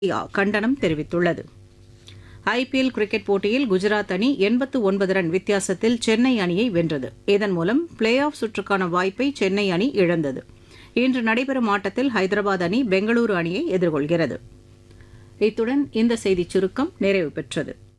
India கண்டனம் தெரிவித்துள்ளது. IPL cricket போட்டியில் குஜராத் அணி 89 ரன் வித்தியாசத்தில் சென்னை அணியை வென்றது. இதன் மூலம் பிளே ஆஃப் சுற்றுக்கான வாய்ப்பை சென்னை அணி இழந்தது. இன்று நடைபெறும் ஆட்டத்தில் ஹைதராபாத் அணி பெங்களூரு அணியை எதிர்கொள்கிறது. இத்துடன் இந்த செய்திச் சுருக்கம் நிறைவு பெற்றது.